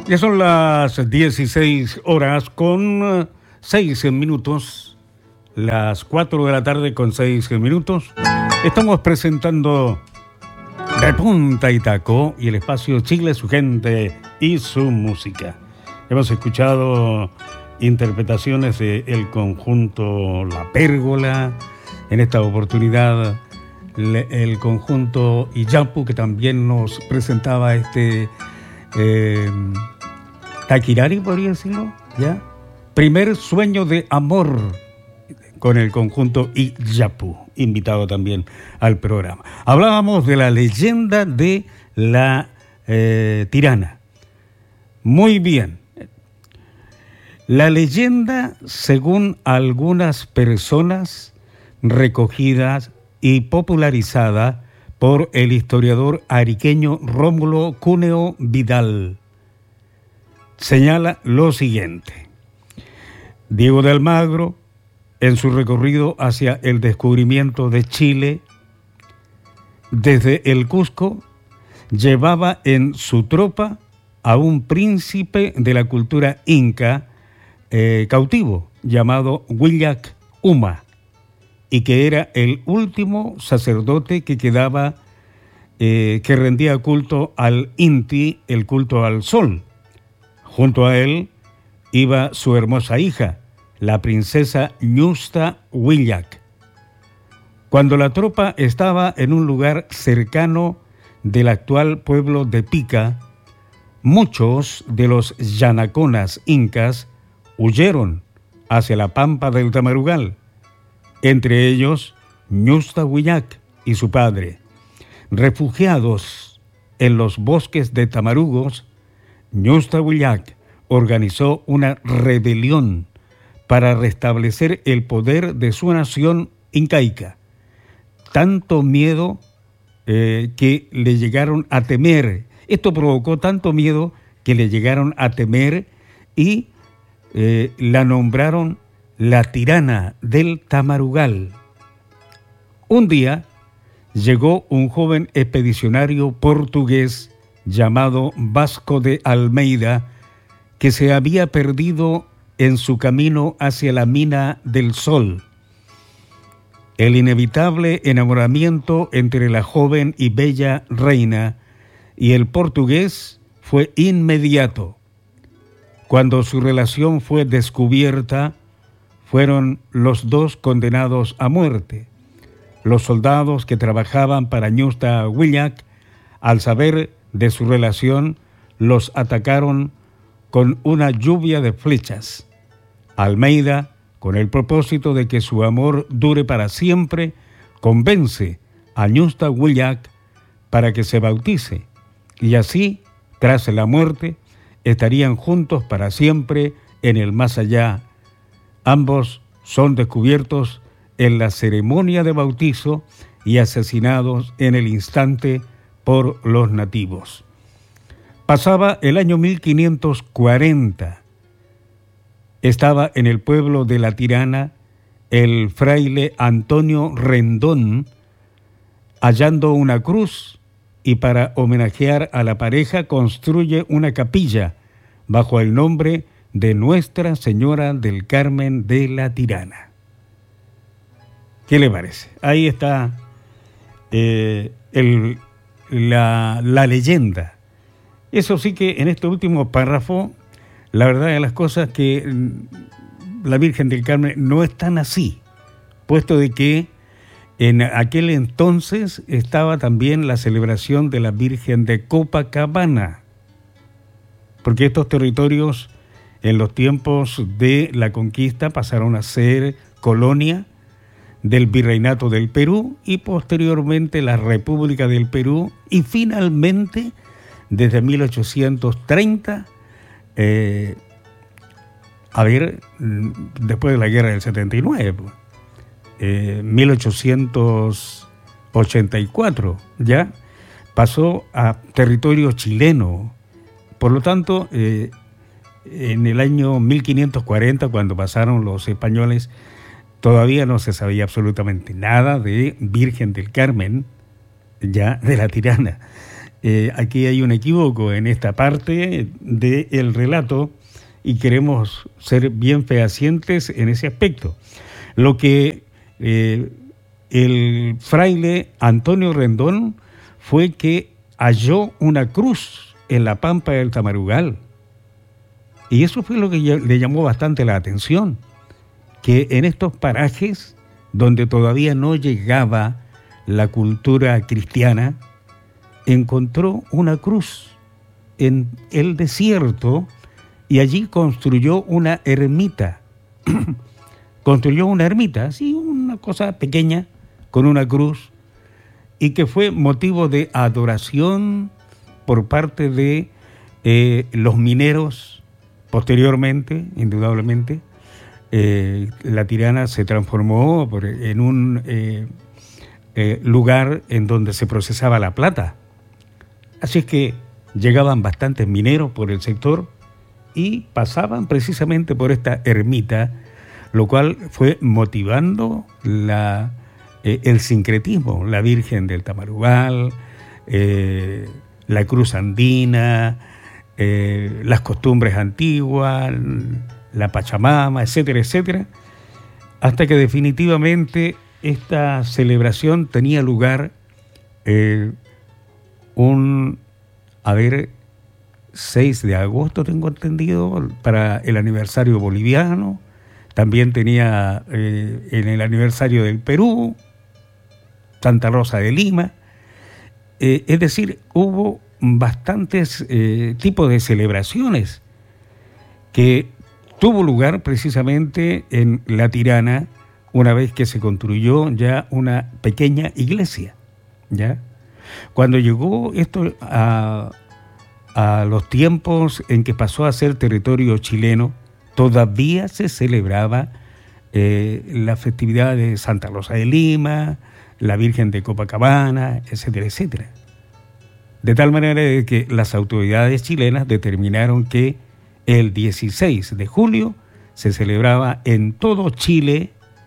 Ya son las 16 horas con 6 minutos, las 4 de la tarde con 6 minutos. Estamos presentando De Punta y Taco y el espacio Chile, su gente y su música. Hemos escuchado interpretaciones del conjunto La Pérgola, en esta oportunidad el conjunto Iyapu, que también nos presentaba Taquirari, podría decirlo, ¿ya? Primer Sueño de Amor, con el conjunto Iyapu, invitado también al programa. Hablábamos de la leyenda de la Tirana. Muy bien. La leyenda, según algunas personas, recogida y popularizada por el historiador ariqueño Rómulo Cúneo Vidal, señala lo siguiente. Diego de Almagro, en su recorrido hacia el descubrimiento de Chile, desde el Cusco, llevaba en su tropa a un príncipe de la cultura inca cautivo, llamado Huillac Uma, y que era el último sacerdote que quedaba, que rendía culto al Inti, el culto al sol. Junto a él iba su hermosa hija, la princesa Ñusta Huillac. Cuando la tropa estaba en un lugar cercano del actual pueblo de Pica, muchos de los yanaconas incas huyeron hacia la pampa del Tamarugal, entre ellos Ñusta Huillac y su padre. Refugiados en los bosques de tamarugos, Ñusta Huillac organizó una rebelión para restablecer el poder de su nación incaica. Tanto miedo que le llegaron a temer. Esto provocó tanto miedo que le llegaron a temer y la nombraron la tirana del Tamarugal. Un día llegó un joven expedicionario portugués llamado Vasco de Almeida, que se había perdido en su camino hacia la mina del Sol. El inevitable enamoramiento entre la joven y bella reina y el portugués fue inmediato. Cuando su relación fue descubierta, fueron los dos condenados a muerte. Los soldados que trabajaban para Ñusta Huillac, al saber de su relación, los atacaron con una lluvia de flechas. Almeida, con el propósito de que su amor dure para siempre, convence a Ñusta Huillac para que se bautice, y así, tras la muerte, estarían juntos para siempre en el más allá. Ambos son descubiertos en la ceremonia de bautizo y asesinados en el instante por los nativos. Pasaba el año 1540. Estaba en el pueblo de La Tirana el fraile Antonio Rendón hallando una cruz, y para homenajear a la pareja construye una capilla bajo el nombre de Nuestra Señora del Carmen de La Tirana. ¿Qué le parece? Ahí está la leyenda. Eso sí que en este último párrafo, la verdad de las cosas que la Virgen del Carmen no es tan así, puesto de que en aquel entonces estaba también la celebración de la Virgen de Copacabana, porque estos territorios en los tiempos de la conquista pasaron a ser colonia del Virreinato del Perú y posteriormente la República del Perú, y finalmente desde 1830, después de la guerra del 79, 1884, ya pasó a territorio chileno. Por lo tanto, en el año 1540, cuando pasaron los españoles, todavía no se sabía absolutamente nada de Virgen del Carmen, ya de La Tirana. aquí hay un equívoco en esta parte del relato y queremos ser bien fehacientes en ese aspecto. Lo que el fraile Antonio Rendón fue que halló una cruz en la pampa del Tamarugal. Y eso fue lo que le llamó bastante la atención, que en estos parajes donde todavía no llegaba la cultura cristiana, encontró una cruz en el desierto y allí construyó una ermita. Construyó una ermita, así una cosa pequeña, con una cruz, y que fue motivo de adoración por parte de los mineros posteriormente, indudablemente. La Tirana se transformó en un lugar en donde se procesaba la plata. Así es que llegaban bastantes mineros por el sector y pasaban precisamente por esta ermita, lo cual fue motivando el sincretismo, la Virgen del Tamarugal, la cruz andina, las costumbres antiguas, la Pachamama, etcétera, etcétera, hasta que definitivamente esta celebración tenía lugar 6 de agosto, tengo entendido, para el aniversario boliviano. También tenía en el aniversario del Perú, Santa Rosa de Lima. Es decir, hubo bastantes tipos de celebraciones que tuvo lugar precisamente en La Tirana, una vez que se construyó ya una pequeña iglesia, ¿ya? Cuando llegó esto a los tiempos en que pasó a ser territorio chileno, todavía se celebraba la festividad de Santa Rosa de Lima, la Virgen de Copacabana, etcétera, etcétera. De tal manera de que las autoridades chilenas determinaron que el 16 de julio se celebraba en todo Chile,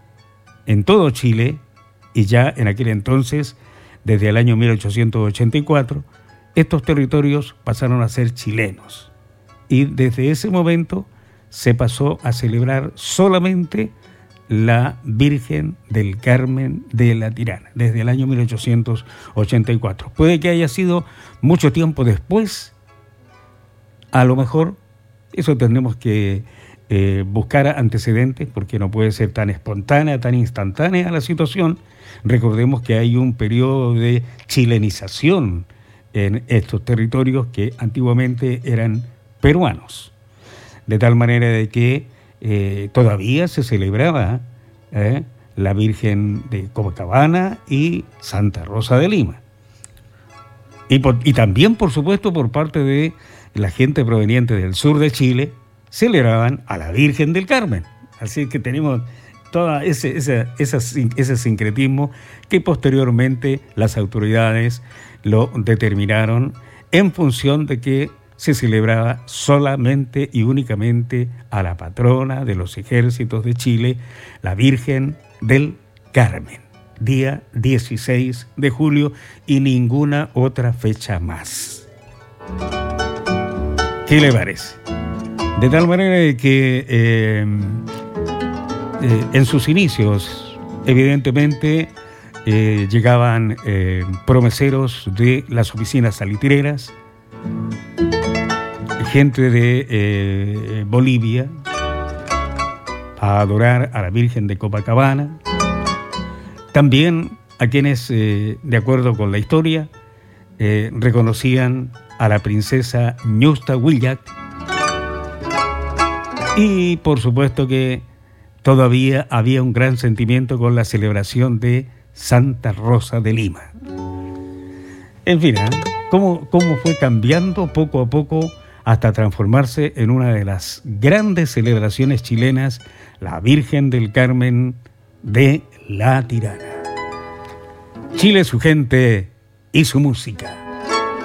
y ya en aquel entonces, desde el año 1884, estos territorios pasaron a ser chilenos. Y desde ese momento se pasó a celebrar solamente la Virgen del Carmen de La Tirana, desde el año 1884. Puede que haya sido mucho tiempo después, a lo mejor, eso tendremos que buscar antecedentes, porque no puede ser tan espontánea, tan instantánea la situación. Recordemos que hay un periodo de chilenización en estos territorios que antiguamente eran peruanos, de tal manera de que todavía se celebraba la Virgen de Copacabana y Santa Rosa de Lima. Y también, por supuesto, por parte de la gente proveniente del sur de Chile, celebraban a la Virgen del Carmen. Así que tenemos todo ese sincretismo que posteriormente las autoridades lo determinaron en función de que se celebraba solamente y únicamente a la patrona de los ejércitos de Chile, la Virgen del Carmen, día 16 de julio y ninguna otra fecha más. ¿Qué le parece? De tal manera que en sus inicios, evidentemente, llegaban promeseros de las oficinas salitreras, gente de Bolivia, a adorar a la Virgen de Copacabana. También a quienes, de acuerdo con la historia, reconocían a la princesa Ñusta Huillac. Y por supuesto que todavía había un gran sentimiento con la celebración de Santa Rosa de Lima. En fin, cómo fue cambiando poco a poco hasta transformarse en una de las grandes celebraciones chilenas, la Virgen del Carmen de La Tirana. Chile, su gente y su música.